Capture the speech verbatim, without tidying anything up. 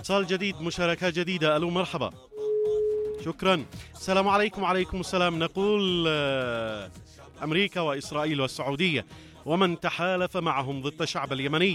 اتصال جديد، مشاركة جديدة. ألو مرحبا. شكرا. السلام عليكم. وعليكم السلام. نقول أمريكا وإسرائيل والسعودية ومن تحالف معهم ضد الشعب اليمني